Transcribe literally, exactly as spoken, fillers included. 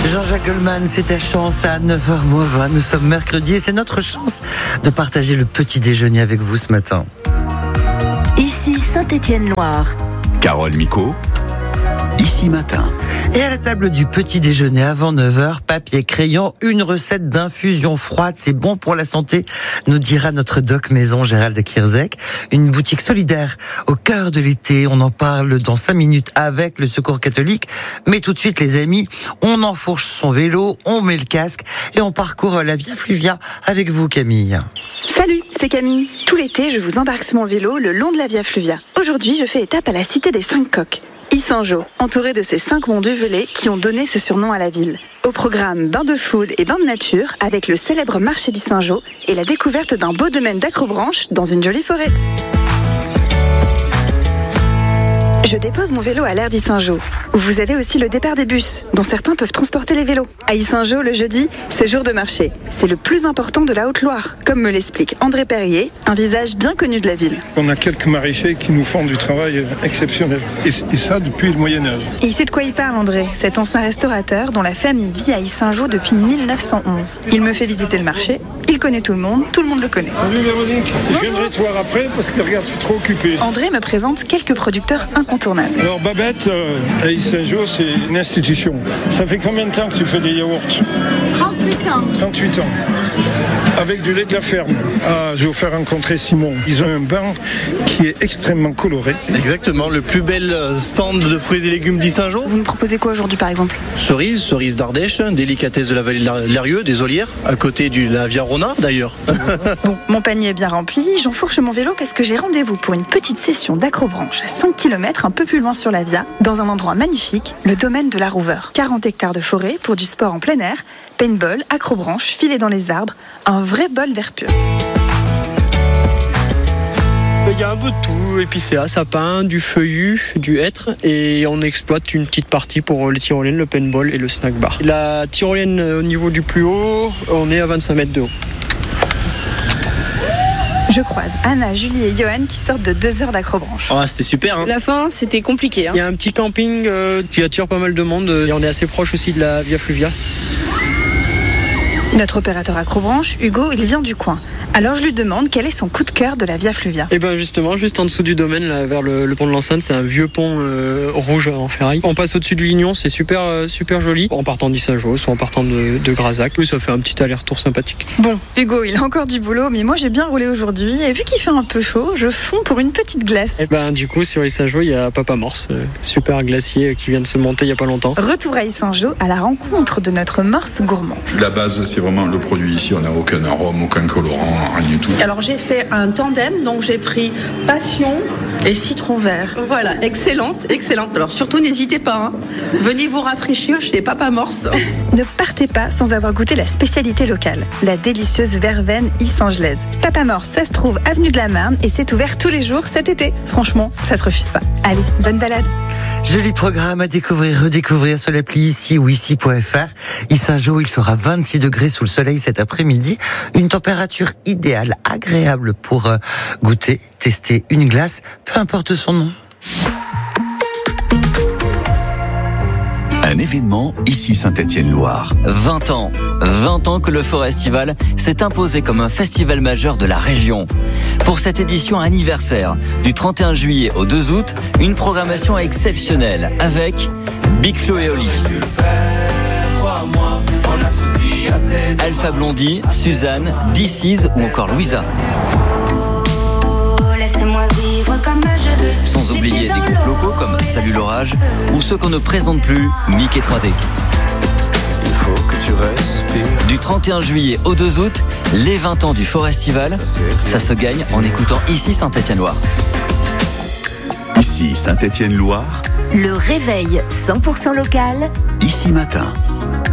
Jean-Jacques Goldman, c'est ta chance à neuf heures moins vingt. Nous sommes mercredi et c'est notre chance de partager le petit déjeuner avec vous ce matin. Ici Saint-Étienne-Loire. Carole Micot, Ici Matin. Et à la table du petit déjeuner avant neuf heures, papier, crayon, une recette d'infusion froide, c'est bon pour la santé, nous dira notre doc maison Gérald Kierzek. Une boutique solidaire au cœur de l'été, on en parle dans cinq minutes avec le Secours catholique. Mais tout de suite les amis, on enfourche son vélo, on met le casque et on parcourt la Via Fluvia avec vous Camille. Salut, c'est Camille. Tout l'été, je vous embarque sur mon vélo le long de la Via Fluvia. Aujourd'hui, je fais étape à la cité des cinq coques. Yssingeaux, entouré de ces cinq monts duvelés qui ont donné ce surnom à la ville. Au programme bain de foule et bain de nature avec le célèbre marché d'Yssingeaux et la découverte d'un beau domaine d'acrobranche dans une jolie forêt. Je dépose mon vélo à l'aire d'Yssingeaux, où vous avez aussi le départ des bus, dont certains peuvent transporter les vélos. À Yssingeaux, le jeudi, c'est jour de marché. C'est le plus important de la Haute-Loire, comme me l'explique André Perrier, un visage bien connu de la ville. On a quelques maraîchers qui nous font du travail exceptionnel, et, et ça depuis le Moyen-Âge. Et il sait de quoi il parle, André, cet ancien restaurateur dont la famille vit à Yssingeaux depuis mille neuf cent onze. Il me fait visiter le marché, il connaît tout le monde, tout le monde le connaît. Salut Véronique, je viendrai te voir après parce que regarde, je suis trop occupé. André me présente quelques producteurs incontournables. Alors Babette, euh, à Yssingeaux, c'est une institution. Ça fait combien de temps que tu fais des yaourts ? trente-huit ans. trente-huit ans. Avec du lait de la ferme. Ah, je vais vous faire rencontrer Simon. Ils ont un banc qui est extrêmement coloré. Exactement, le plus bel stand de fruits et légumes d'Yssingeaux. Vous me proposez quoi aujourd'hui par exemple ? Cerises, cerises d'Ardèche, délicatesse de la vallée de l'Erieux, des Olières, à côté de la Via Rona d'ailleurs. Bon, mon panier est bien rempli, j'enfourche mon vélo parce que j'ai rendez-vous pour une petite session d'acrobranche à cinq kilomètres un peu plus loin sur la Via, dans un endroit magnifique, le domaine de la Rouveur. quarante hectares de forêt pour du sport en plein air, paintball, acrobranche, filet dans les arbres, un vrai bol d'air pur. Il y a un peu de tout, épicéa, sapin, du feuillu, du hêtre, et on exploite une petite partie pour les tyroliennes, le paintball et le snack bar. La tyrolienne au niveau du plus haut, on est à vingt-cinq mètres de haut. Je croise Anna, Julie et Johan qui sortent de deux heures d'acrobranche. Ah, c'était super, hein. La fin, c'était compliqué. Hein. Il y a un petit camping euh, qui attire pas mal de monde, et on est assez proche aussi de la Via Fluvia. Notre opérateur acrobranche, Hugo, il vient du coin. Alors je lui demande quel est son coup de cœur de la Via Fluvia. Et bien justement, juste en dessous du domaine, là, vers le, le pont de l'Enceinte, c'est un vieux pont euh, rouge en ferraille. On passe au-dessus de Lignon, c'est super, euh, super joli. En partant d'Yssingeaux, soit en partant de, de Grazac. Oui, ça fait un petit aller-retour sympathique. Bon, Hugo, il a encore du boulot, mais moi j'ai bien roulé aujourd'hui. Et vu qu'il fait un peu chaud, je fonds pour une petite glace. Et ben du coup, sur Yssingeaux, il y a Papa Morse, euh, super glacier qui vient de se monter il y a pas longtemps. Retour à Yssingeaux à la rencontre de notre morse gourmand. La base, c'est vraiment le produit. Ici, on n'a aucun arôme, aucun colorant, rien du tout. Alors j'ai fait un tandem, donc j'ai pris passion et citron vert. Voilà, excellente, excellente. Alors surtout n'hésitez pas, hein. Venez vous rafraîchir chez Papa Morse. Ne partez pas sans avoir goûté la spécialité locale, la délicieuse verveine ysingelaise. Papa Morse, ça se trouve avenue de la Marne et c'est ouvert tous les jours cet été. Franchement, ça se refuse pas. Allez, bonne balade. Joli programme à découvrir, redécouvrir sur l'appli ici ou ici point f r. Yssingeaux, il fera vingt-six degrés sous le soleil cet après-midi. Une température idéale, agréable pour euh, goûter, tester une glace, peu importe son nom. Un événement ici Saint-Étienne-Loire. vingt ans. vingt ans que le Forestival s'est imposé comme un festival majeur de la région. Pour cette édition anniversaire, du trente et un juillet au deux août, une programmation exceptionnelle avec Big Flo et Oli, Alpha Blondy, Suzanne, D C ou encore Louisa. Sans oublier des groupes locaux comme Salut l'orage ou ceux qu'on ne présente plus, Mickey trois D. Il faut que tu respires. Du trente et un juillet au deux août, les vingt ans du Forestival, ça se gagne en écoutant ici Saint-Étienne-Loire. Ici Saint-Étienne-Loire. Le réveil cent pour cent local. Ici Matin.